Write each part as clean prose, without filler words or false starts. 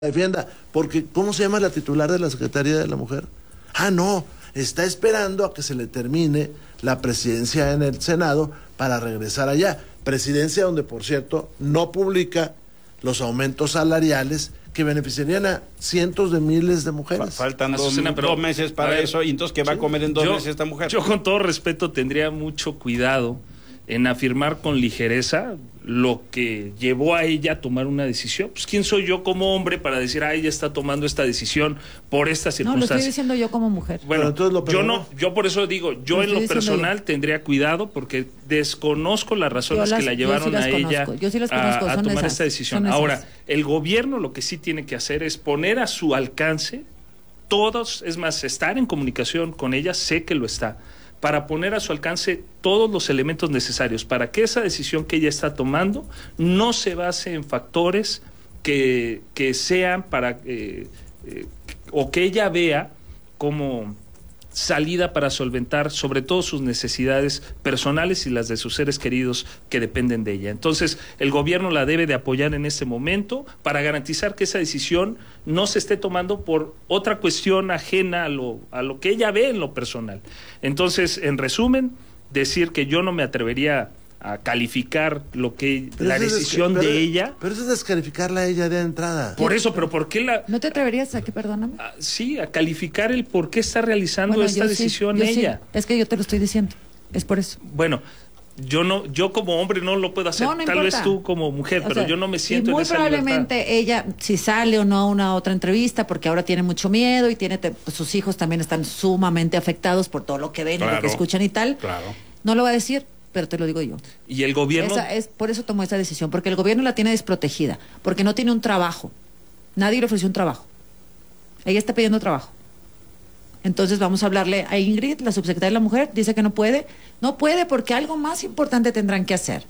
defienda, porque ¿cómo se llama la titular de la Secretaría de la Mujer? Ah, no, está esperando a que se le termine la presidencia en el Senado para regresar allá. Presidencia donde, por cierto, no publica los aumentos salariales que beneficiarían a cientos de miles de mujeres. Faltan dos meses para eso, y entonces ¿qué va a comer en 2 meses esta mujer? Yo, con todo respeto, tendría mucho cuidado en afirmar con ligereza lo que llevó a ella a tomar una decisión. Pues ¿quién soy yo como hombre para decir, ella está tomando esta decisión por estas circunstancias? No, lo estoy diciendo yo como mujer. Bueno, yo por eso digo, yo en lo personal tendría cuidado porque desconozco las razones que la llevaron a ella a tomar esta decisión. Ahora, el gobierno lo que sí tiene que hacer es poner a su alcance todos, es más, estar en comunicación con ella, sé que lo está, para poner a su alcance todos los elementos necesarios para que esa decisión que ella está tomando no se base en factores que sean para o que ella vea como salida para solventar sobre todo sus necesidades personales y las de sus seres queridos que dependen de ella. Entonces, el gobierno la debe de apoyar en este momento para garantizar que esa decisión no se esté tomando por otra cuestión ajena a lo que ella ve en lo personal. Entonces, en resumen, decir que yo no me atrevería a calificar lo que la decisión de ella. Pero eso es descalificarla a ella de entrada. Por eso, pero ¿por qué la...? ¿No te atreverías a qué, perdóname? Sí, a calificar el por qué está realizando esta decisión ella. Sí. Es que yo te lo estoy diciendo, es por eso. Bueno, yo como hombre no lo puedo hacer, no tal importa. Vez tú como mujer, pero yo no me siento en esa libertad. Muy probablemente ella, si sale o no a una otra entrevista, porque ahora tiene mucho miedo y pues, sus hijos también están sumamente afectados por todo lo que ven y lo que escuchan y tal, no lo va a decir, pero te lo digo yo. Y el gobierno... Por eso tomó esa decisión, porque el gobierno la tiene desprotegida, porque no tiene un trabajo. Nadie le ofreció un trabajo. Ella está pidiendo trabajo. Entonces vamos a hablarle a Ingrid, la subsecretaria de la Mujer, dice que no puede. No puede porque algo más importante tendrán que hacer.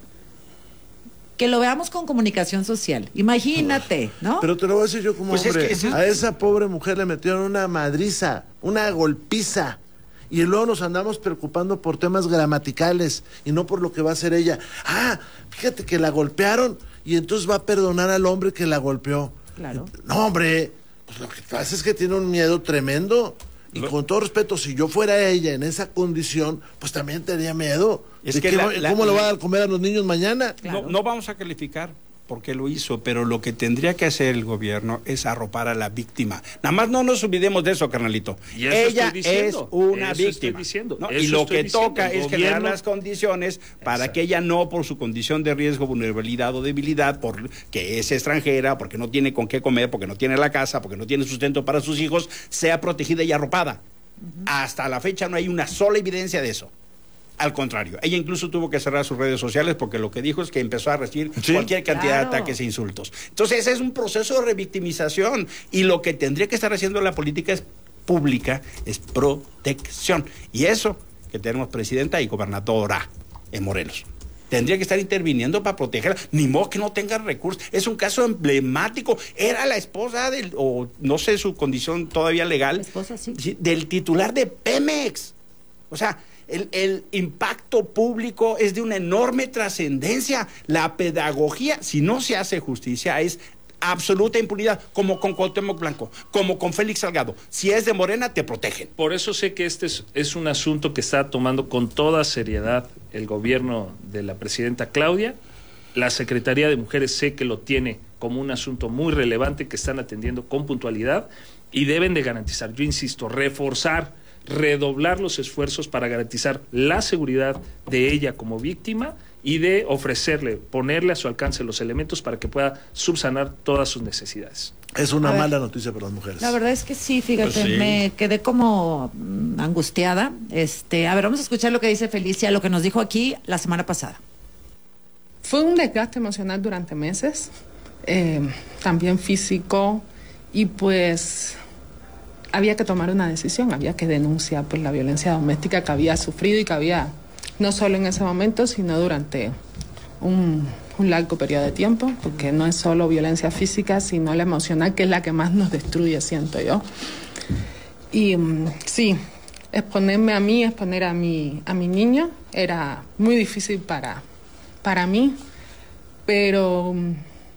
Que lo veamos con comunicación social. Imagínate, ¿no? Pero te lo voy a decir yo como hombre. A esa pobre mujer le metieron una madriza, una golpiza. Y luego nos andamos preocupando por temas gramaticales y no por lo que va a hacer ella. Ah, fíjate que la golpearon y entonces va a perdonar al hombre que la golpeó. Claro. No, hombre, pues lo que pasa es que tiene un miedo tremendo. Y con todo respeto, si yo fuera ella en esa condición, pues también tendría miedo. Es que ¿cómo lo va a dar comer a los niños mañana? Claro. No vamos a calificar porque lo hizo, pero lo que tendría que hacer el gobierno es arropar a la víctima. Nada más no nos olvidemos de eso, carnalito. Y eso ella es una víctima. ¿No? Y lo que toca es generar las condiciones para que ella no, por su condición de riesgo, vulnerabilidad o debilidad, porque es extranjera, porque no tiene con qué comer, porque no tiene la casa, porque no tiene sustento para sus hijos, sea protegida y arropada. Hasta la fecha no hay una sola evidencia de eso. Al contrario, ella incluso tuvo que cerrar sus redes sociales porque lo que dijo es que empezó a recibir cualquier cantidad de ataques e insultos. Entonces ese es un proceso de revictimización y lo que tendría que estar haciendo la política pública es protección. Y eso que tenemos presidenta y gobernadora en Morelos. Tendría que estar interviniendo para protegerla, ni modo que no tenga recursos. Es un caso emblemático. Era la esposa o no sé su condición todavía legal, la esposa, sí, del titular de Pemex. O sea, el impacto público es de una enorme trascendencia. La pedagogía, si no se hace justicia, es absoluta impunidad, como con Cuauhtémoc Blanco, como con Félix Salgado. Si es de Morena, te protegen. Por eso sé que este es un asunto que está tomando con toda seriedad el gobierno de la presidenta Claudia. La Secretaría de Mujeres sé que lo tiene como un asunto muy relevante que están atendiendo con puntualidad y deben de garantizar, yo insisto, redoblar los esfuerzos para garantizar la seguridad de ella como víctima y de ponerle a su alcance los elementos para que pueda subsanar todas sus necesidades. Es una mala noticia para las mujeres. La verdad es que sí, fíjate, me quedé como angustiada. A ver, vamos a escuchar lo que dice Felicia, lo que nos dijo aquí la semana pasada. Fue un desgaste emocional durante meses, también físico, y pues había que tomar una decisión, había que denunciar pues la violencia doméstica que había sufrido y que había, no solo en ese momento, sino durante un largo periodo de tiempo, porque no es solo violencia física, sino la emocional, que es la que más nos destruye, siento yo. Y sí, exponerme a mí, exponer a mi niño, era muy difícil para mí, pero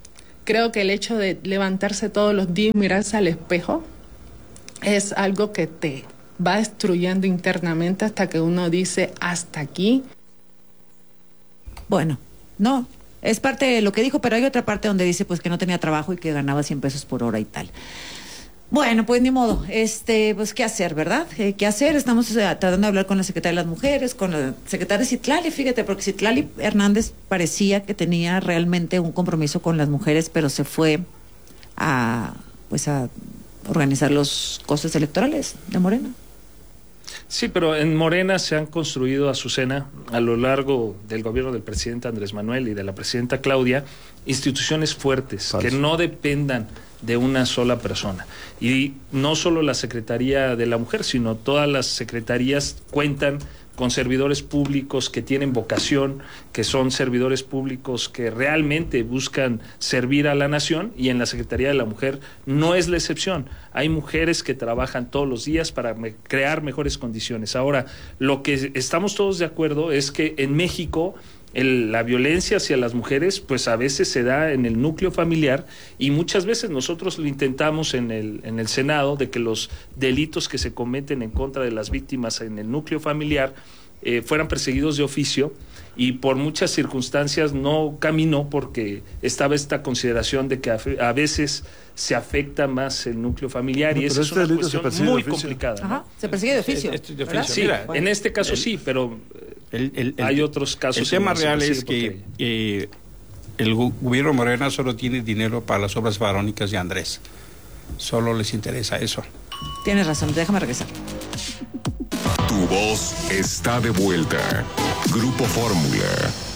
creo que el hecho de levantarse todos los días y mirarse al espejo es algo que te va destruyendo internamente hasta que uno dice hasta aquí. Bueno, no, es parte de lo que dijo, pero hay otra parte donde dice pues que no tenía trabajo y que ganaba 100 pesos por hora y tal. Bueno, pues ni modo, pues qué hacer, ¿verdad? ¿Qué hacer? Estamos tratando de hablar con la secretaria de las mujeres, con la secretaria Citlali, fíjate, porque Citlali Hernández parecía que tenía realmente un compromiso con las mujeres, pero se fue a organizar los costes electorales de Morena. Sí, pero en Morena se han construido, Azucena, a lo largo del gobierno del presidente Andrés Manuel y de la presidenta Claudia, instituciones fuertes, que no dependan de una sola persona. Y no solo la Secretaría de la Mujer, sino todas las secretarías cuentan con servidores públicos que tienen vocación, que son servidores públicos que realmente buscan servir a la nación, y en la Secretaría de la Mujer no es la excepción. Hay mujeres que trabajan todos los días para crear mejores condiciones. Ahora, lo que estamos todos de acuerdo es que en México la violencia hacia las mujeres pues a veces se da en el núcleo familiar, y muchas veces nosotros lo intentamos en el Senado, de que los delitos que se cometen en contra de las víctimas en el núcleo familiar fueran perseguidos de oficio, y por muchas circunstancias no caminó porque estaba esta consideración de que a veces se afecta más el núcleo familiar, y esa es una cuestión muy complicada. Ajá, se persigue de oficio. Sí, mira, en este caso sí, pero hay otros casos. El tema real es que el gobierno Morena solo tiene dinero para las obras faraónicas de Andrés. Solo les interesa eso. Tienes razón, déjame regresar. Tu voz está de vuelta. Grupo Fórmula.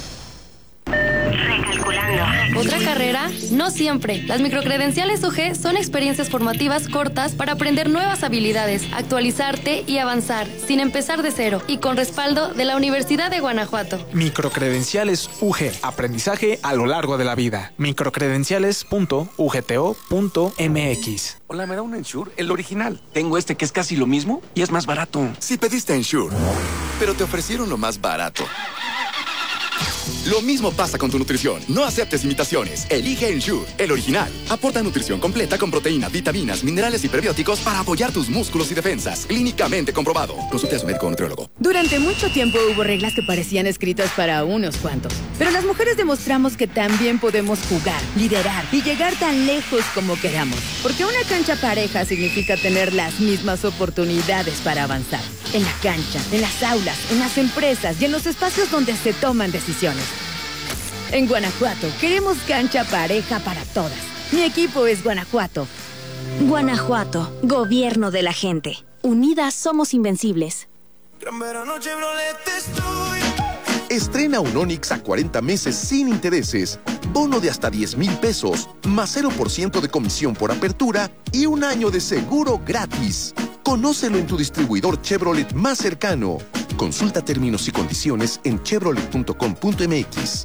Recalculando. ¿Otra carrera? No siempre. Las microcredenciales UG son experiencias formativas cortas para aprender nuevas habilidades, actualizarte y avanzar, sin empezar de cero, y con respaldo de la Universidad de Guanajuato. Microcredenciales UG. Aprendizaje a lo largo de la vida. microcredenciales.ugto.mx. Hola, ¿me da un Ensure? El original. Tengo este que es casi lo mismo y es más barato. Si pediste Ensure, pero te ofrecieron lo más barato. Lo mismo pasa con tu nutrición. No aceptes imitaciones. Elige Ensure, el original. Aporta nutrición completa con proteína, vitaminas, minerales y prebióticos para apoyar tus músculos y defensas. Clínicamente comprobado. Consulte a su médico o nutriólogo. Durante mucho tiempo hubo reglas que parecían escritas para unos cuantos. Pero las mujeres demostramos que también podemos jugar, liderar y llegar tan lejos como queramos. Porque una cancha pareja significa tener las mismas oportunidades para avanzar. En la cancha, en las aulas, en las empresas y en los espacios donde se toman decisiones. En Guanajuato, queremos cancha pareja para todas. Mi equipo es Guanajuato. Guanajuato, gobierno de la gente. Unidas somos invencibles. Estrena un Onix a 40 meses sin intereses, bono de hasta 10,000 pesos, más 0% de comisión por apertura y un año de seguro gratis. Conócelo en tu distribuidor Chevrolet más cercano. Consulta términos y condiciones en chevrolet.com.mx.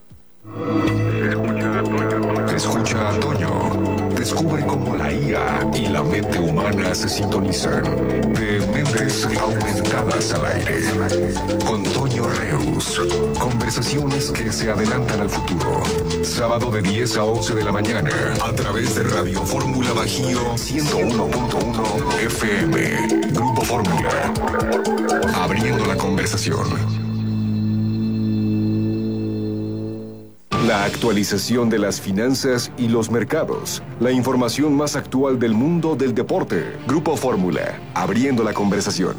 Escucha a Toño. Descubre cómo la IA y la mente humana se sintonizan. De Mentes Aumentadas al Aire. Con Toño Reus. Conversaciones que se adelantan al futuro. Sábado de 10 a 11 de la mañana. A través de Radio Fórmula Bajío 101.1 FM. Grupo Fórmula. Abriendo la conversación. La actualización de las finanzas y los mercados. La información más actual del mundo del deporte. Grupo Fórmula. Abriendo la conversación.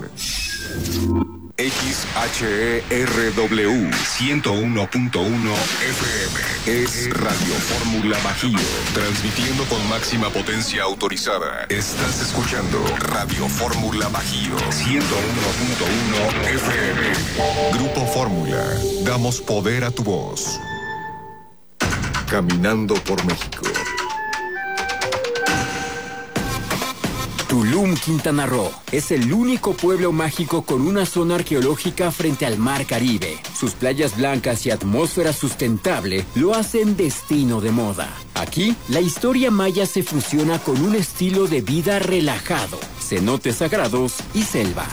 XHERW 101.1 FM. Es Radio Fórmula Bajío. Transmitiendo con máxima potencia autorizada. Estás escuchando Radio Fórmula Bajío 101.1 FM. Grupo Fórmula. Damos poder a tu voz. Caminando por México. Tulum, Quintana Roo, es el único pueblo mágico con una zona arqueológica frente al Mar Caribe. Sus playas blancas y atmósfera sustentable lo hacen destino de moda. Aquí, la historia maya se fusiona con un estilo de vida relajado, cenotes sagrados y selva.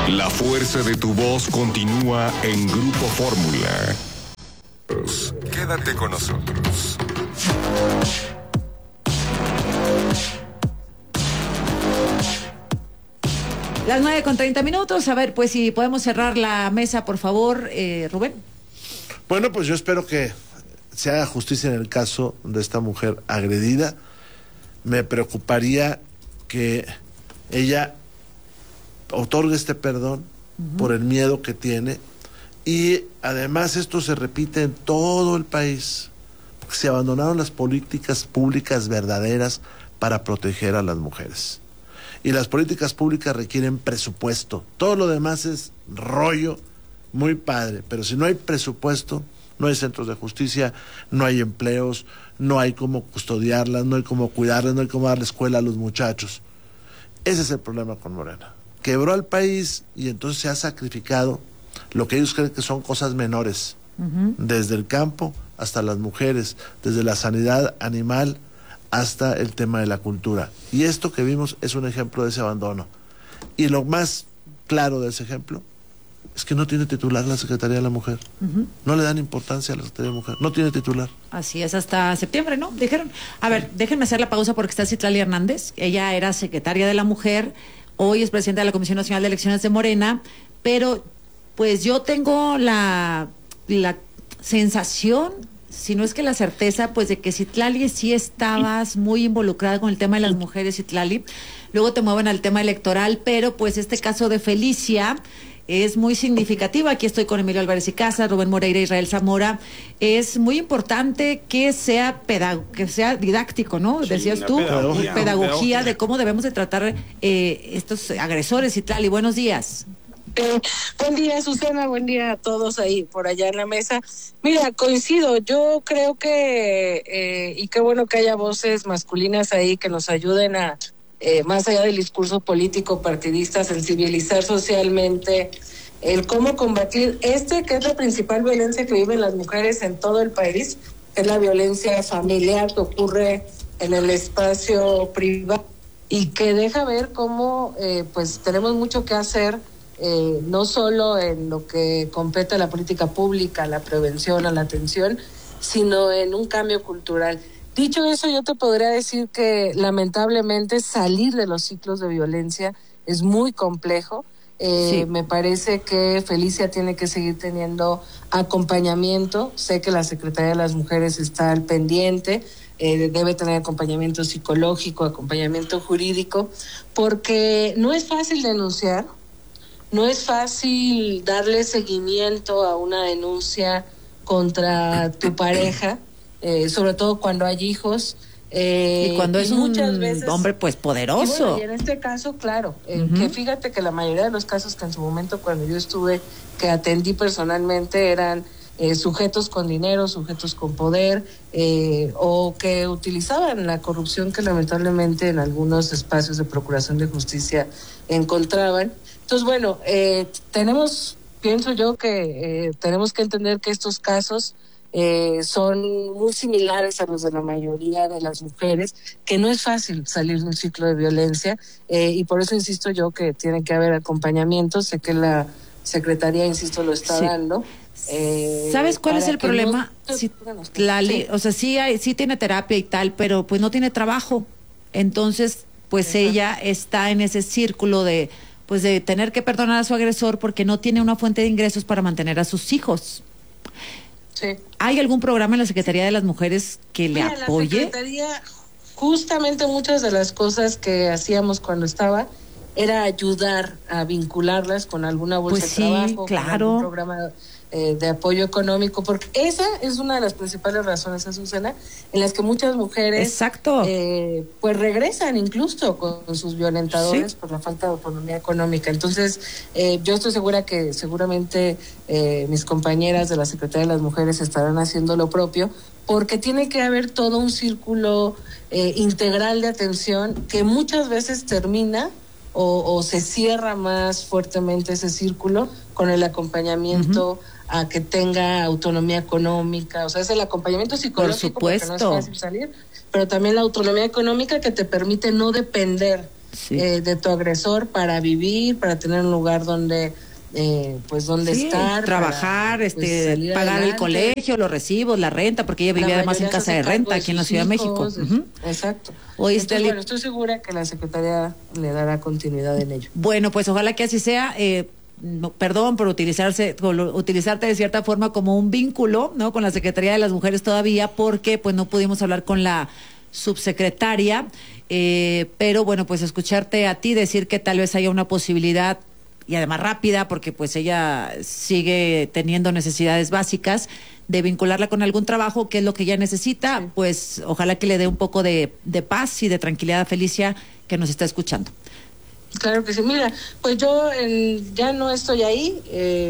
La fuerza de tu voz continúa en Grupo Fórmula. Quédate con nosotros. Las 9:30. A ver, pues si podemos cerrar la mesa, por favor, Rubén. Bueno, pues yo espero que se haga justicia en el caso de esta mujer agredida. Me preocuparía que ella otorgue este perdón por el miedo que tiene, y además esto se repite en todo el país, porque se abandonaron las políticas públicas verdaderas para proteger a las mujeres, y las políticas públicas requieren presupuesto. Todo lo demás es rollo muy padre, pero si no hay presupuesto, no hay centros de justicia, no hay empleos, no hay cómo custodiarlas, no hay cómo cuidarlas, no hay cómo darle escuela a los muchachos. Ese es el problema con Morena. Quebró al país y entonces se ha sacrificado lo que ellos creen que son cosas menores, desde el campo hasta las mujeres, desde la sanidad animal hasta el tema de la cultura. Y esto que vimos es un ejemplo de ese abandono. Y lo más claro de ese ejemplo es que no tiene titular la Secretaría de la Mujer. No le dan importancia a la Secretaría de la Mujer. No tiene titular. Así es, hasta septiembre, ¿no? Dijeron. A ver, déjenme hacer la pausa porque está Citlali Hernández. Ella era secretaria de la Mujer, hoy es presidenta de la Comisión Nacional de Elecciones de Morena, pero pues yo tengo la sensación, si no es que la certeza, pues de que Citlali sí estabas muy involucrada con el tema de las mujeres, Citlali. Luego te mueven al tema electoral, pero pues este caso de Felicia es muy significativo. Aquí estoy con Emilio Álvarez y Casas, Rubén Moreira, Israel Zamora. Es muy importante que sea didáctico, ¿no? Sí, decías tú, pedagogía de cómo debemos de tratar estos agresores. Citlali, buenos días. Buen día, Susana, buen día a todos ahí por allá en la mesa. Mira, coincido, yo creo que, y qué bueno que haya voces masculinas ahí que nos ayuden a, más allá del discurso político partidista, sensibilizar socialmente el cómo combatir que es la principal violencia que viven las mujeres en todo el país, que es la violencia familiar que ocurre en el espacio privado y que deja ver cómo pues tenemos mucho que hacer, no solo en lo que compete a la política pública, a la prevención, a la atención, sino en un cambio cultural. Dicho eso, yo te podría decir que lamentablemente salir de los ciclos de violencia es muy complejo. Sí. Me parece que Felicia tiene que seguir teniendo acompañamiento. Sé que la Secretaría de las Mujeres está al pendiente, debe tener acompañamiento psicológico, acompañamiento jurídico, porque no es fácil denunciar, no es fácil darle seguimiento a una denuncia contra tu pareja, sobre todo cuando hay hijos. Y cuando es muchas veces, hombre pues poderoso. Y, bueno, y en este caso, claro, que fíjate que la mayoría de los casos que en su momento cuando yo estuve, que atendí personalmente, eran sujetos con dinero, sujetos con poder, o que utilizaban la corrupción que lamentablemente en algunos espacios de procuración de justicia encontraban. Entonces, bueno, pienso yo que tenemos que entender que estos casos son muy similares a los de la mayoría de las mujeres, que no es fácil salir de un ciclo de violencia, y por eso insisto yo que tiene que haber acompañamiento. Sé que la Secretaría, insisto, lo está dando. ¿Sabes cuál es el problema? O sea, sí tiene terapia y tal, pero pues no tiene trabajo. Entonces, pues ella está en ese círculo de tener que perdonar a su agresor porque no tiene una fuente de ingresos para mantener a sus hijos. Sí. ¿Hay algún programa en la Secretaría de las Mujeres que le apoye? La Secretaría, justamente muchas de las cosas que hacíamos cuando estaba era ayudar a vincularlas con alguna bolsa de trabajo, claro, con algún programa de apoyo económico, porque esa es una de las principales razones, Susana, en las que muchas mujeres pues regresan incluso con sus violentadores por la falta de autonomía económica. Entonces, yo estoy segura que seguramente mis compañeras de la Secretaría de las Mujeres estarán haciendo lo propio, porque tiene que haber todo un círculo integral de atención que muchas veces termina o se cierra más fuertemente ese círculo con el acompañamiento a que tenga autonomía económica. O sea, es el acompañamiento psicológico, porque no es fácil salir, pero también la autonomía económica que te permite no depender de tu agresor para vivir, para tener un lugar donde estar, trabajar, para, pagar adelante. el colegio, los recibos, la renta, porque ella vivía además en casa de renta aquí en la Ciudad de México. Exacto. Entonces, bueno, estoy segura que la Secretaría le dará continuidad en ello. Bueno, pues ojalá que así sea. Perdón por utilizarte de cierta forma como un vínculo, ¿no? Con la Secretaría de las Mujeres todavía, porque pues no pudimos hablar con la subsecretaria, pero bueno, pues escucharte a ti decir que tal vez haya una posibilidad, y además rápida, porque pues ella sigue teniendo necesidades básicas, de vincularla con algún trabajo, que es lo que ella necesita, pues ojalá que le dé un poco de paz y de tranquilidad a Felicia, que nos está escuchando. Claro que sí. Mira, pues yo ya no estoy ahí,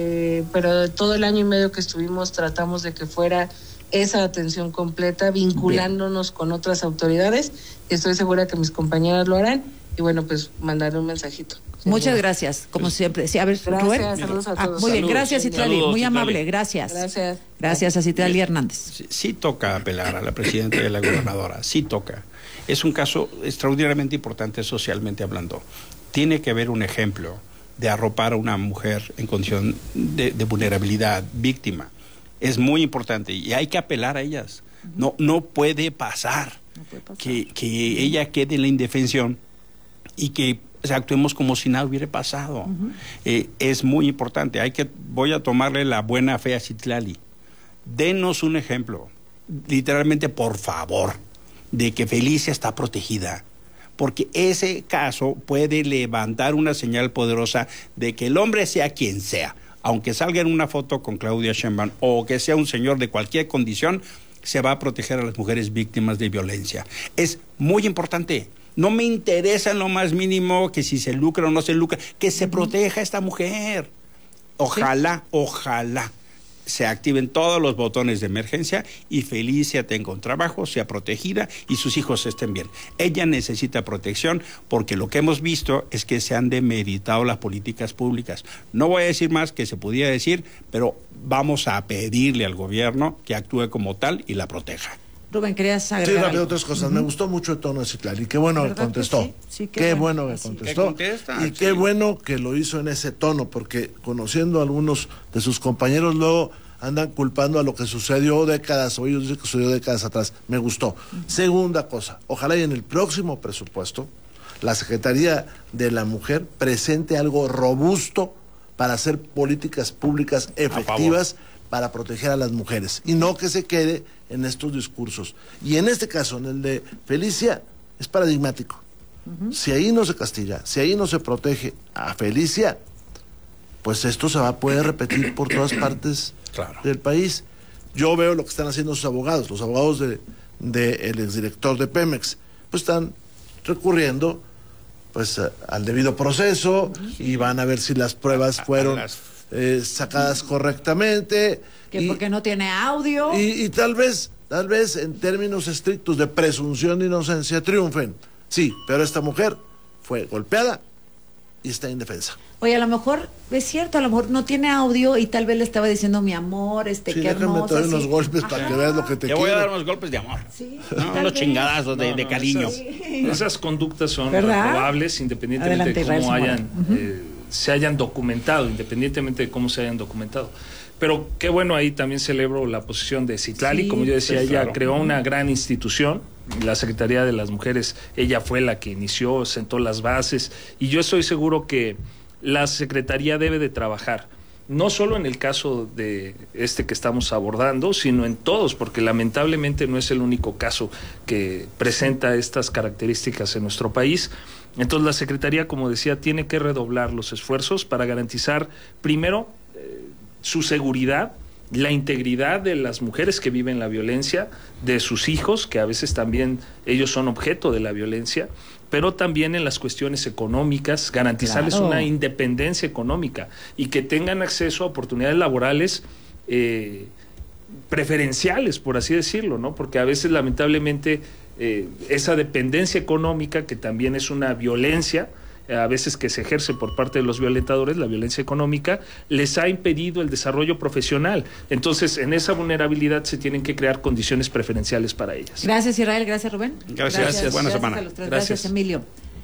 pero todo el año y medio que estuvimos tratamos de que fuera esa atención completa, vinculándonos con otras autoridades, y estoy segura que mis compañeras lo harán, y bueno, pues mandaré un mensajito. Muchas gracias, como siempre. Sí, a ver, gracias, Rubén. Saludos a todos. Muy bien, Saludos. gracias, Citlali, muy amable, gracias. Gracias a Citlali Hernández. Sí toca apelar a la presidenta y a la gobernadora, sí toca. Es un caso extraordinariamente importante socialmente hablando. Tiene que haber un ejemplo de arropar a una mujer en condición de vulnerabilidad, víctima. Es muy importante y hay que apelar a ellas. No puede pasar, que ella quede en la indefensión y que actuemos como si nada hubiera pasado. Es muy importante. Voy a tomarle la buena fe a Citlali. Denos un ejemplo, literalmente, por favor, de que Felicia está protegida. Porque ese caso puede levantar una señal poderosa de que el hombre, sea quien sea, aunque salga en una foto con Claudia Sheinbaum o que sea un señor de cualquier condición, se va a proteger a las mujeres víctimas de violencia. Es muy importante. No me interesa en lo más mínimo que si se lucra o no se lucra, que se proteja a esta mujer. Ojalá se activen todos los botones de emergencia y Felicia tenga un trabajo, sea protegida y sus hijos estén bien. Ella necesita protección porque lo que hemos visto es que se han demeritado las políticas públicas. No voy a decir más que se pudiera decir, pero vamos a pedirle al gobierno que actúe como tal y la proteja. Rubén, querías agregar. Sí, rápido, otras cosas. Me gustó mucho el tono de Citlali. Qué bueno que contestó. Qué bueno que contestó. Y qué bueno que lo hizo en ese tono, porque conociendo a algunos de sus compañeros, luego andan culpando a lo que sucedió décadas, o ellos dicen que sucedió décadas atrás. Me gustó. Segunda cosa, ojalá y en el próximo presupuesto, la Secretaría de la Mujer presente algo robusto para hacer políticas públicas efectivas para proteger a las mujeres y no que se quede en estos discursos. Y en este caso, en el de Felicia, es paradigmático. Si ahí no se castiga, si ahí no se protege a Felicia, pues esto se va a poder repetir por todas partes del país. Yo veo lo que están haciendo sus abogados, los abogados del exdirector de Pemex, pues están recurriendo pues al debido proceso y van a ver si las pruebas fueron sacadas correctamente. Porque no tiene audio. Y tal vez en términos estrictos de presunción de inocencia triunfen. Sí, pero esta mujer fue golpeada y está indefensa. Oye, a lo mejor, es cierto, a lo mejor no tiene audio y tal vez le estaba diciendo mi amor, qué hermosa. Déjame unos golpes para que veas lo que te quiero. Te voy a dar unos golpes de amor. Sí, unos chingadazos de cariño. Esas conductas son reprobables independientemente de cómo se hayan documentado, independientemente de cómo se hayan documentado. Pero qué bueno, ahí también celebro la posición de Citlali. Como yo decía, ella creó una gran institución, la Secretaría de las Mujeres, ella fue la que inició, sentó las bases, y yo estoy seguro que la Secretaría debe de trabajar, no solo en el caso de que estamos abordando, sino en todos, porque lamentablemente no es el único caso que presenta estas características en nuestro país. Entonces la Secretaría, como decía, tiene que redoblar los esfuerzos para garantizar, primero, su seguridad, la integridad de las mujeres que viven la violencia, de sus hijos, que a veces también ellos son objeto de la violencia, pero también en las cuestiones económicas, garantizarles una independencia económica y que tengan acceso a oportunidades laborales preferenciales, por así decirlo, ¿no? Porque a veces, lamentablemente, esa dependencia económica, que también es una violencia, a veces que se ejerce por parte de los violentadores, la violencia económica, les ha impedido el desarrollo profesional. Entonces, en esa vulnerabilidad se tienen que crear condiciones preferenciales para ellas. Gracias, Israel. Gracias, Rubén. Gracias. Buena semana. A los tres. Gracias, Emilio.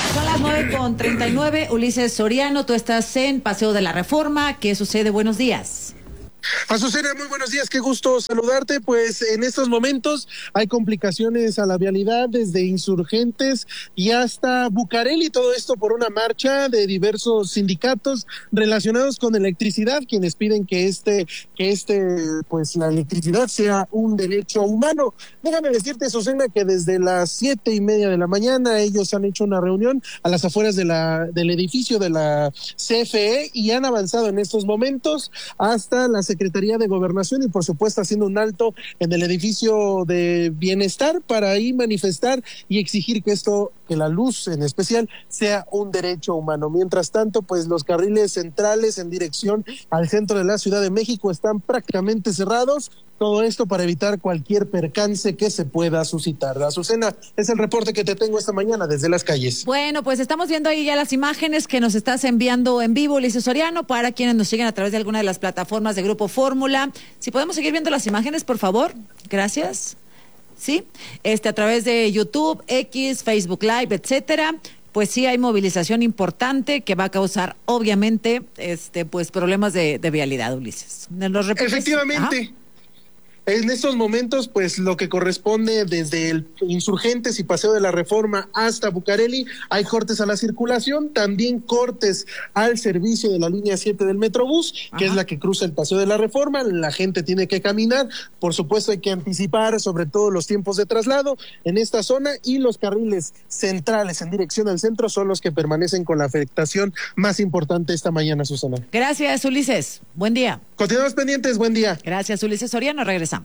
Son las 9:39. Ulises Soriano, tú estás en Paseo de la Reforma. ¿Qué sucede? Buenos días. Azucena, muy buenos días, qué gusto saludarte. Pues en estos momentos hay complicaciones a la vialidad desde Insurgentes y hasta Bucareli, todo esto por una marcha de diversos sindicatos relacionados con electricidad, quienes piden que pues la electricidad sea un derecho humano. Déjame decirte, Azucena, que desde las 7:30 de la mañana ellos han hecho una reunión a las afueras del edificio de la CFE y han avanzado en estos momentos hasta la Secretaría de Gobernación y por supuesto haciendo un alto en el edificio de Bienestar para ahí manifestar y exigir que la luz en especial sea un derecho humano. Mientras tanto, pues los carriles centrales en dirección al centro de la Ciudad de México están prácticamente cerrados. Todo esto para evitar cualquier percance que se pueda suscitar. Azucena, es el reporte que te tengo esta mañana desde las calles. Bueno, pues estamos viendo ahí ya las imágenes que nos estás enviando en vivo, Ulises Soriano, para quienes nos siguen a través de alguna de las plataformas de Grupo Fórmula. Si podemos seguir viendo las imágenes, por favor. Gracias. Sí, a través de YouTube, X, Facebook Live, etcétera. Pues sí hay movilización importante que va a causar, obviamente, pues problemas de vialidad, Ulises. Efectivamente. Ajá. En estos momentos, pues lo que corresponde desde el Insurgentes y Paseo de la Reforma hasta Bucareli, hay cortes a la circulación, también cortes al servicio de la línea 7 del Metrobús, que es la que cruza el Paseo de la Reforma. La gente tiene que caminar, por supuesto hay que anticipar sobre todo los tiempos de traslado en esta zona, y los carriles centrales en dirección al centro son los que permanecen con la afectación más importante esta mañana, Susana. Gracias, Ulises. Buen día. Continuamos pendientes, buen día. Gracias, Ulises Soriano. Regresamos.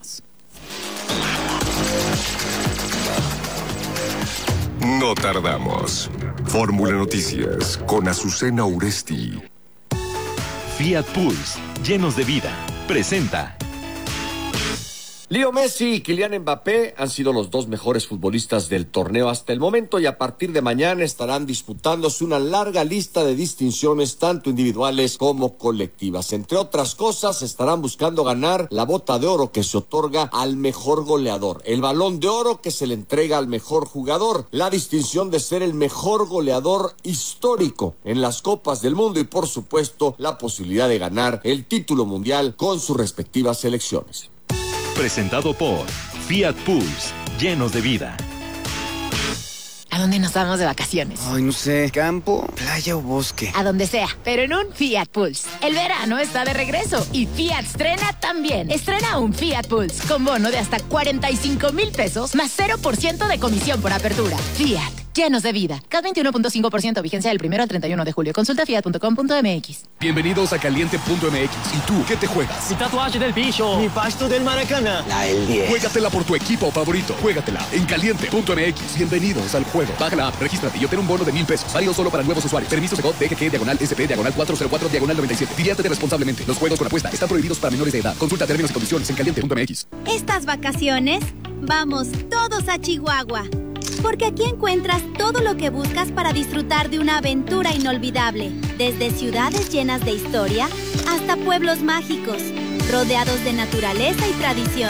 No tardamos. Fórmula Noticias con Azucena Uresti. Fiat Pulse, llenos de vida, presenta. Leo Messi y Kylian Mbappé han sido los dos mejores futbolistas del torneo hasta el momento y a partir de mañana estarán disputándose una larga lista de distinciones tanto individuales como colectivas. Entre otras cosas, estarán buscando ganar la Bota de Oro que se otorga al mejor goleador, el Balón de Oro que se le entrega al mejor jugador, la distinción de ser el mejor goleador histórico en las Copas del Mundo y por supuesto la posibilidad de ganar el título mundial con sus respectivas selecciones. Presentado por Fiat Pulse, llenos de vida. ¿A dónde nos vamos de vacaciones? Ay, no sé, campo, playa o bosque. A donde sea, pero en un Fiat Pulse. El verano está de regreso y Fiat estrena también. Estrena un Fiat Pulse con bono de hasta 45,000 pesos más 0% de comisión por apertura. Fiat, llenos de vida. CAT 21.5%, vigencia del 1 al 31 de julio. Consulta fiat.com.mx. Bienvenidos a Caliente.mx. ¿Y tú qué te juegas? Mi tatuaje del bicho. Mi pasto del Maracaná. La del 10. Juégatela por tu equipo favorito. Juégatela en Caliente.mx. Bienvenidos al juego. Baja la app, regístrate y obtén un bono de 1,000 pesos. Válido solo para nuevos usuarios. Permiso de DGG/SP/404/97. Diviértete responsablemente. Los juegos con apuesta están prohibidos para menores de edad. Consulta términos y condiciones en Caliente.mx. Estas vacaciones, vamos todos a Chihuahua. Porque aquí encuentras todo lo que buscas para disfrutar de una aventura inolvidable. Desde ciudades llenas de historia hasta pueblos mágicos, rodeados de naturaleza y tradición.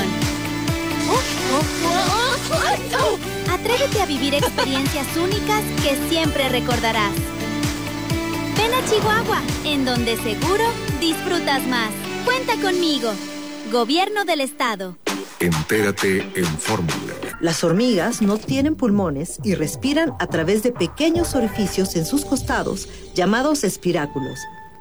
Atrévete a vivir experiencias únicas que siempre recordarás. Ven a Chihuahua, en donde seguro disfrutas más. Cuenta conmigo. Gobierno del Estado. Entérate en Fórmula. Las hormigas no tienen pulmones y respiran a través de pequeños orificios en sus costados, llamados espiráculos.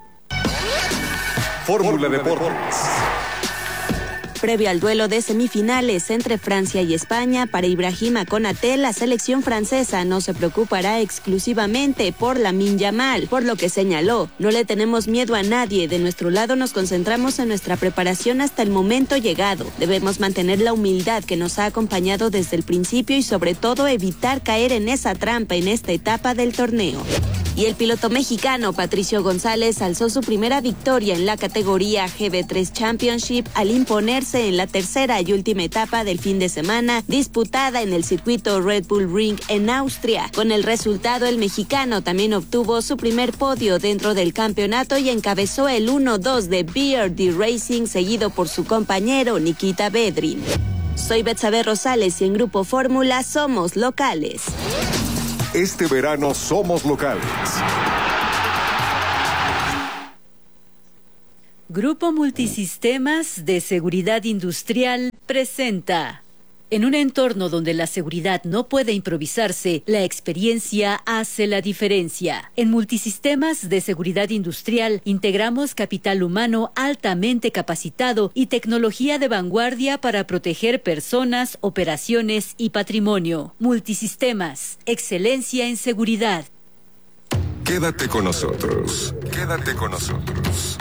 Fórmula Deportes. Previo al duelo de semifinales entre Francia y España, para Ibrahima Konaté, la selección francesa no se preocupará exclusivamente por Lamine Yamal, por lo que señaló: no le tenemos miedo a nadie, de nuestro lado nos concentramos en nuestra preparación hasta el momento llegado. Debemos mantener la humildad que nos ha acompañado desde el principio y sobre todo evitar caer en esa trampa en esta etapa del torneo. Y el piloto mexicano Patricio González alzó su primera victoria en la categoría GB3 Championship al imponerse en la tercera y última etapa del fin de semana, disputada en el circuito Red Bull Ring en Austria. Con el resultado, el mexicano también obtuvo su primer podio dentro del campeonato y encabezó el 1-2 de BRD Racing, seguido por su compañero Nikita Bedrin. Soy Betsabe Rosales y en Grupo Fórmula somos locales. Este verano somos locales. Grupo Multisistemas de Seguridad Industrial presenta. En un entorno donde la seguridad no puede improvisarse, la experiencia hace la diferencia. En Multisistemas de Seguridad Industrial integramos capital humano altamente capacitado y tecnología de vanguardia para proteger personas, operaciones y patrimonio. Multisistemas, excelencia en seguridad. Quédate con nosotros. Quédate con nosotros.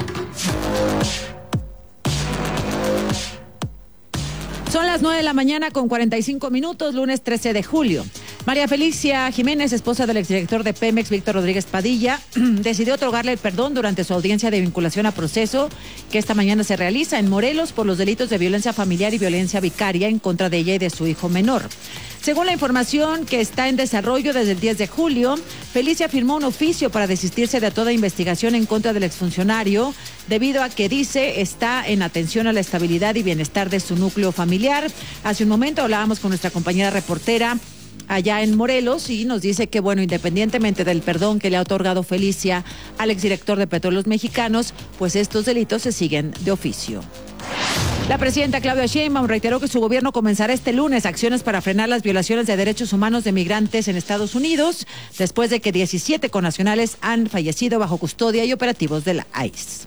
Son las 9 de la mañana con 45 minutos, lunes 13 de julio. María Felicia Jiménez, esposa del exdirector de Pemex, Víctor Rodríguez Padilla, decidió otorgarle el perdón durante su audiencia de vinculación a proceso que esta mañana se realiza en Morelos por los delitos de violencia familiar y violencia vicaria en contra de ella y de su hijo menor. Según la información que está en desarrollo desde el 10 de julio, Felicia firmó un oficio para desistirse de toda investigación en contra del exfuncionario, debido a que dice está en atención a la estabilidad y bienestar de su núcleo familiar. Hace un momento hablábamos con nuestra compañera reportera allá en Morelos y nos dice que, bueno, independientemente del perdón que le ha otorgado Felicia al exdirector de Petróleos Mexicanos, pues estos delitos se siguen de oficio. La presidenta Claudia Sheinbaum reiteró que su gobierno comenzará este lunes acciones para frenar las violaciones de derechos humanos de migrantes en Estados Unidos, después de que 17 connacionales han fallecido bajo custodia y operativos de la ICE.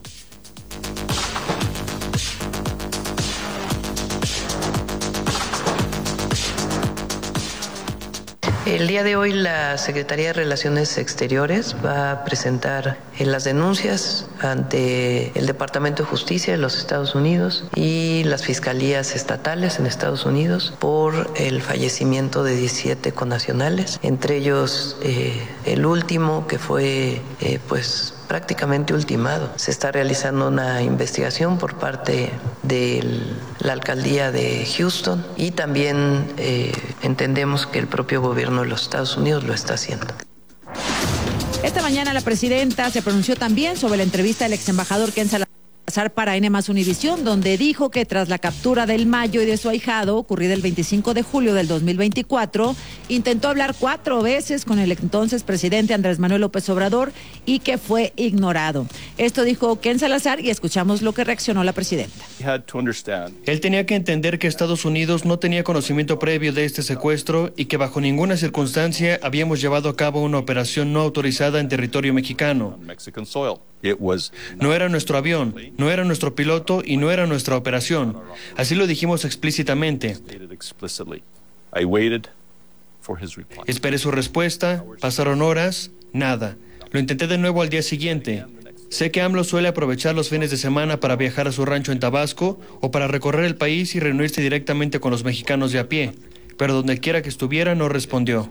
El día de hoy la Secretaría de Relaciones Exteriores va a presentar las denuncias ante el Departamento de Justicia de los Estados Unidos y las fiscalías estatales en Estados Unidos por el fallecimiento de 17 connacionales, entre ellos el último que fue prácticamente ultimado. Se está realizando una investigación por parte de la alcaldía de Houston y también entendemos que el propio gobierno de los Estados Unidos lo está haciendo. Esta mañana la presidenta se pronunció también sobre la entrevista del ex embajador Ken Salazar para N+ Univisión, donde dijo que tras la captura del Mayo y de su ahijado, ocurrida el 25 de julio del 2024, intentó hablar 4 veces con el entonces presidente Andrés Manuel López Obrador y que fue ignorado. Esto dijo Ken Salazar y escuchamos lo que reaccionó la presidenta. Él tenía que entender que Estados Unidos no tenía conocimiento previo de este secuestro y que bajo ninguna circunstancia habíamos llevado a cabo una operación no autorizada en territorio mexicano. No era nuestro avión, no era nuestro piloto y no era nuestra operación. Así lo dijimos explícitamente. Esperé su respuesta, pasaron horas, nada. Lo intenté de nuevo al día siguiente. Sé que AMLO suele aprovechar los fines de semana para viajar a su rancho en Tabasco o para recorrer el país y reunirse directamente con los mexicanos de a pie, pero donde quiera que estuviera no respondió.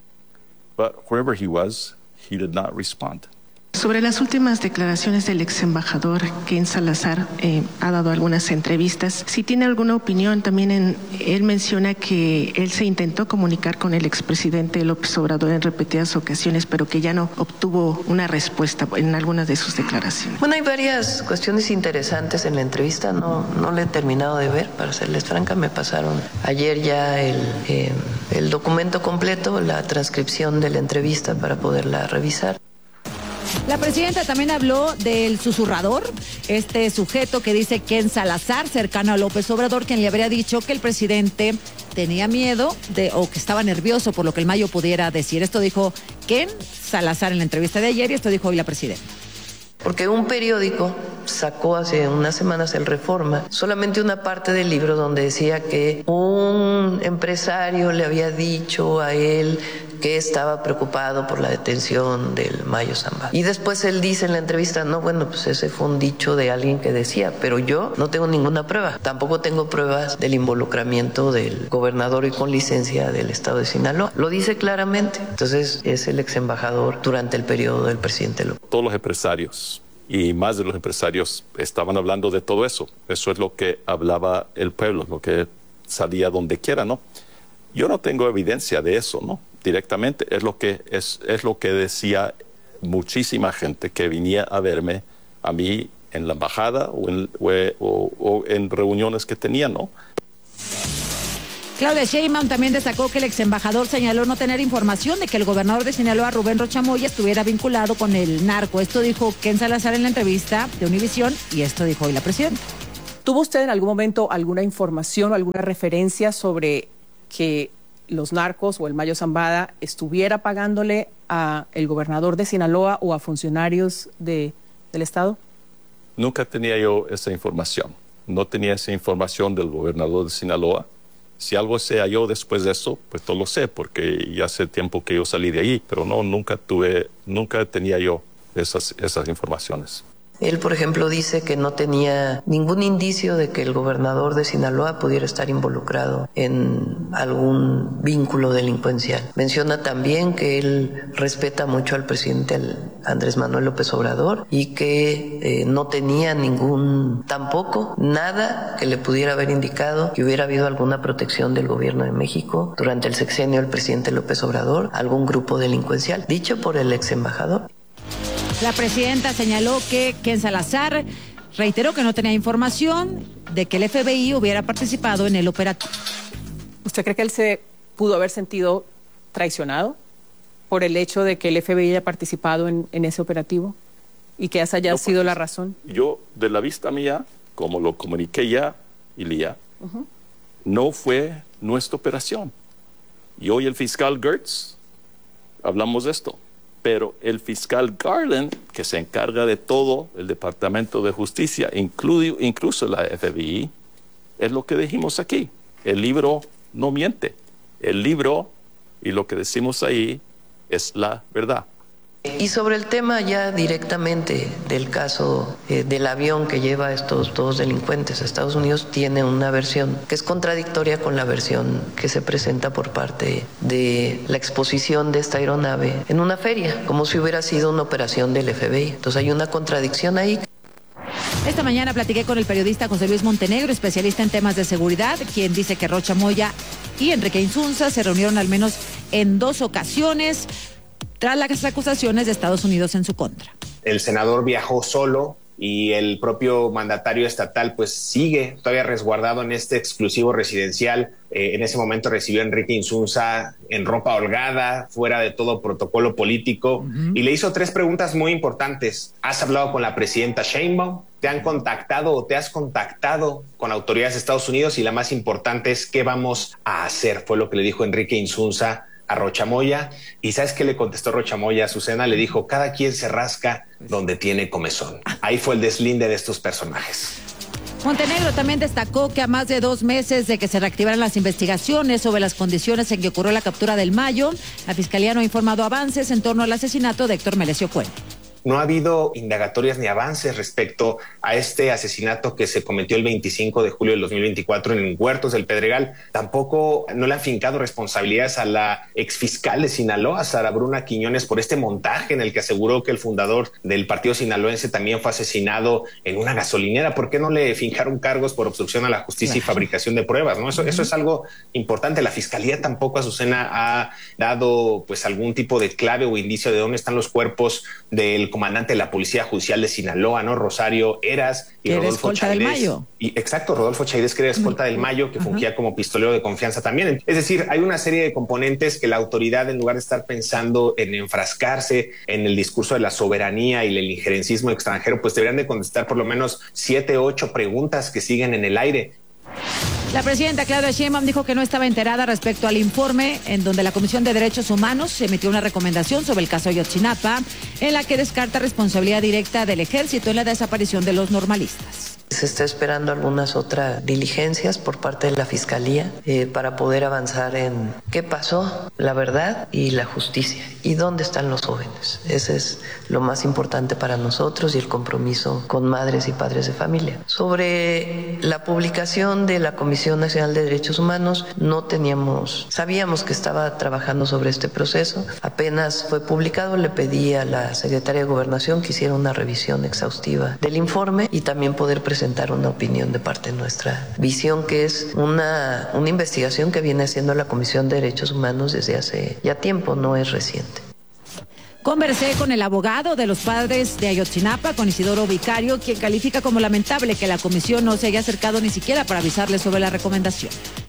Sobre las últimas declaraciones del ex embajador Ken Salazar, ha dado algunas entrevistas. Si tiene alguna opinión, también él menciona que él se intentó comunicar con el expresidente López Obrador en repetidas ocasiones, pero que ya no obtuvo una respuesta en algunas de sus declaraciones. Bueno, hay varias cuestiones interesantes en la entrevista, no la he terminado de ver, para serles franca. Me pasaron ayer ya el documento completo, la transcripción de la entrevista para poderla revisar. La presidenta también habló del susurrador, este sujeto que dice Ken Salazar, cercano a López Obrador, quien le habría dicho que el presidente tenía miedo o que estaba nervioso por lo que el Mayo pudiera decir. Esto dijo Ken Salazar en la entrevista de ayer y esto dijo hoy la presidenta. Porque un periódico sacó hace unas semanas, el Reforma, solamente una parte del libro donde decía que un empresario le había dicho a él que estaba preocupado por la detención del Mayo Zambada. Y después él dice en la entrevista, no, bueno, pues ese fue un dicho de alguien que decía, pero yo no tengo ninguna prueba. Tampoco tengo pruebas del involucramiento del gobernador y con licencia del estado de Sinaloa. Lo dice claramente. Entonces es el ex embajador durante el periodo del presidente López. Todos los empresarios y más de los empresarios estaban hablando de todo eso. Eso es lo que hablaba el pueblo, lo que salía donde quiera, ¿no? Yo no tengo evidencia de eso, ¿no? Directamente es lo que decía muchísima gente que venía a verme a mí en la embajada o en reuniones que tenía, ¿no? Claudia Sheinbaum también destacó que el ex embajador señaló no tener información de que el gobernador de Sinaloa, Rubén Rocha Moya, estuviera vinculado con el narco. Esto dijo Ken Salazar en la entrevista de Univisión y esto dijo hoy la presidenta. ¿Tuvo usted en algún momento alguna información o alguna referencia sobre que los narcos o el Mayo Zambada estuviera pagándole a el gobernador de Sinaloa o a funcionarios del estado? Nunca tenía yo esa información. No tenía esa información del gobernador de Sinaloa. Si algo se halló después de eso, pues no lo sé, porque ya hace tiempo que yo salí de ahí, pero no, nunca tenía yo esas informaciones. Él, por ejemplo, dice que no tenía ningún indicio de que el gobernador de Sinaloa pudiera estar involucrado en algún vínculo delincuencial. Menciona también que él respeta mucho al presidente Andrés Manuel López Obrador y que no tenía tampoco nada que le pudiera haber indicado que hubiera habido alguna protección del gobierno de México durante el sexenio del presidente López Obrador, algún grupo delincuencial, dicho por el ex embajador. La presidenta señaló que Ken Salazar reiteró que no tenía información de que el FBI hubiera participado en el operativo. ¿Usted cree que él se pudo haber sentido traicionado por el hecho de que el FBI haya participado en ese operativo y que esa haya sido la razón? Yo, de la vista mía, como lo comuniqué ya, Ilia, no fue nuestra operación. Y hoy el fiscal Gertz, hablamos de esto. Pero el fiscal Garland, que se encarga de todo el Departamento de Justicia, incluso la FBI, es lo que dijimos aquí. El libro no miente. El libro y lo que decimos ahí es la verdad. Y sobre el tema ya directamente del caso del avión que lleva a estos dos delincuentes a Estados Unidos, tiene una versión que es contradictoria con la versión que se presenta por parte de la exposición de esta aeronave en una feria, como si hubiera sido una operación del FBI. Entonces hay una contradicción ahí. Esta mañana platiqué con el periodista José Luis Montenegro, especialista en temas de seguridad, quien dice que Rocha Moya y Enrique Insunza se reunieron al menos en 2 ocasiones tras las acusaciones de Estados Unidos en su contra. El senador viajó solo y el propio mandatario estatal pues sigue todavía resguardado en este exclusivo residencial. En ese momento recibió a Enrique Insunza en ropa holgada, fuera de todo protocolo político, y le hizo 3 preguntas muy importantes. ¿Has hablado con la presidenta Sheinbaum? ¿Te han contactado o te has contactado con autoridades de Estados Unidos? Y la más importante es ¿qué vamos a hacer? Fue lo que le dijo Enrique Insunza a Rocha Moya. ¿Y sabes qué le contestó Rocha Moya a Azucena? Le dijo: cada quien se rasca donde tiene comezón. Ahí fue el deslinde de estos personajes. Montenegro también destacó que a más de 2 meses de que se reactivaran las investigaciones sobre las condiciones en que ocurrió la captura del Mayo, la Fiscalía no ha informado avances en torno al asesinato de Héctor Melesio Cuen. No ha habido indagatorias ni avances respecto a este asesinato que se cometió el 25 de julio del 2024 en Huertos del Pedregal. Tampoco no le han fincado responsabilidades a la exfiscal de Sinaloa, Sara Bruna Quiñones, por este montaje en el que aseguró que el fundador del partido sinaloense también fue asesinado en una gasolinera. ¿Por qué no le fincaron cargos por obstrucción a la justicia y fabricación de pruebas? ¿No? Eso es algo importante. La Fiscalía tampoco, Azucena, ha dado pues algún tipo de clave o indicio de dónde están los cuerpos del comandante de la Policía Judicial de Sinaloa, ¿no? Rosario Eras y Rodolfo Chaires. Del Mayo. Exacto, Rodolfo Chaires, que era escolta del Mayo, que fungía como pistolero de confianza también. Es decir, hay una serie de componentes que la autoridad, en lugar de estar pensando en enfrascarse en el discurso de la soberanía y el injerencismo extranjero, pues deberían de contestar por lo menos 7, 8 preguntas que siguen en el aire. La presidenta Claudia Sheinbaum dijo que no estaba enterada respecto al informe en donde la Comisión de Derechos Humanos emitió una recomendación sobre el caso Ayotzinapa, en la que descarta responsabilidad directa del ejército en la desaparición de los normalistas. Se está esperando algunas otras diligencias por parte de la Fiscalía para poder avanzar en qué pasó, la verdad y la justicia, y dónde están los jóvenes. Ese es lo más importante para nosotros y el compromiso con madres y padres de familia. Sobre la publicación de la Comisión Nacional de Derechos Humanos, sabíamos que estaba trabajando sobre este proceso. Apenas fue publicado, le pedí a la Secretaría de Gobernación que hiciera una revisión exhaustiva del informe y también poder presentar una opinión de parte de nuestra visión, que es una investigación que viene haciendo la Comisión de Derechos Humanos desde hace ya tiempo, no es reciente. Conversé con el abogado de los padres de Ayotzinapa, con Isidoro Vicario, quien califica como lamentable que la comisión no se haya acercado ni siquiera para avisarles sobre la recomendación.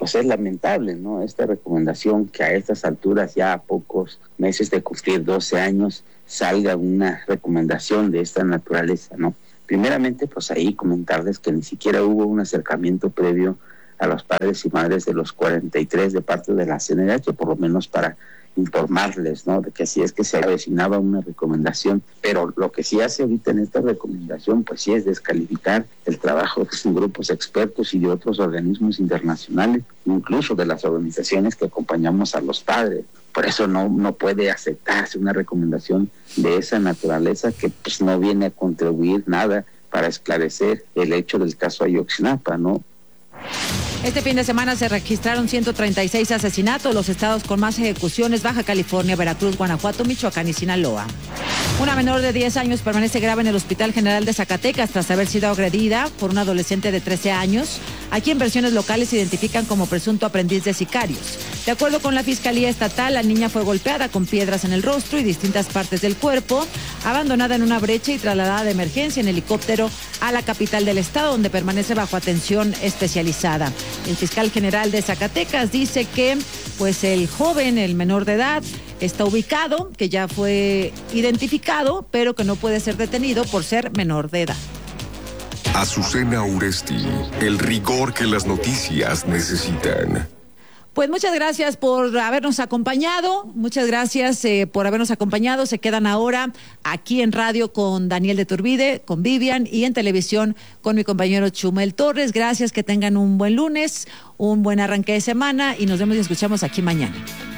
pues es lamentable, ¿no? Esta recomendación que a estas alturas, ya a pocos meses de cumplir 12 años, salga una recomendación de esta naturaleza, ¿no? Primeramente, pues ahí comentarles que ni siquiera hubo un acercamiento previo a los padres y madres de los 43 de parte de la CNDH, por lo menos para informarles, ¿no?, de que así es que se avecinaba una recomendación. Pero lo que sí hace ahorita en esta recomendación, pues sí es descalificar el trabajo de grupos expertos y de otros organismos internacionales, incluso de las organizaciones que acompañamos a los padres. Por eso no puede aceptarse una recomendación de esa naturaleza que pues no viene a contribuir nada para esclarecer el hecho del caso Ayotzinapa, ¿no? Este fin de semana se registraron 136 asesinatos. Los estados con más ejecuciones: Baja California, Veracruz, Guanajuato, Michoacán y Sinaloa. Una menor de 10 años permanece grave en el Hospital General de Zacatecas tras haber sido agredida por un adolescente de 13 años, a quien versiones locales se identifican como presunto aprendiz de sicarios. De acuerdo con la Fiscalía Estatal, la niña fue golpeada con piedras en el rostro y distintas partes del cuerpo, abandonada en una brecha y trasladada de emergencia en helicóptero a la capital del estado, donde permanece bajo atención especializada. El fiscal general de Zacatecas dice que pues el joven, el menor de edad, está ubicado, que ya fue identificado, pero que no puede ser detenido por ser menor de edad. Azucena Uresti, el rigor que las noticias necesitan. Pues muchas gracias por habernos acompañado, muchas gracias por habernos acompañado. Se quedan ahora aquí en radio con Daniel de Turbide, con Vivian, y en televisión con mi compañero Chumel Torres. Gracias, que tengan un buen lunes, un buen arranque de semana y nos vemos y escuchamos aquí mañana.